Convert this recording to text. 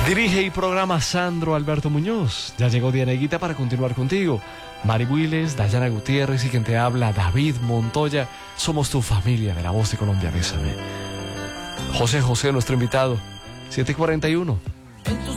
Dirige y programa Sandro Alberto Muñoz. Ya llegó Dianeguita para continuar contigo. Mari Willes, Dayana Gutiérrez y quien te habla, David Montoya. Somos tu familia de La Voz de Colombia. Bésame. José, nuestro invitado. 7:41.